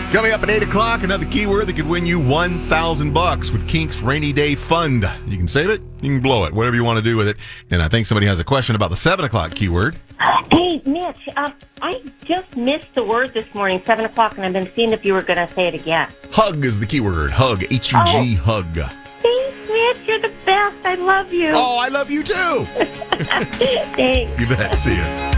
Coming up at 8 o'clock, another keyword that could win you $1,000 with Kink's Rainy Day Fund. You can save it, you can blow it, whatever you want to do with it. And I think somebody has a question about the 7 o'clock keyword. Hey, Mitch, I just missed the word this morning, 7 o'clock, and I've been seeing if you were going to say it again. Hug is the keyword. Hug, H-U-G, hug. Thanks, Mitch. You're the best. I love you. Oh, I love you too. Thanks. You bet. See ya.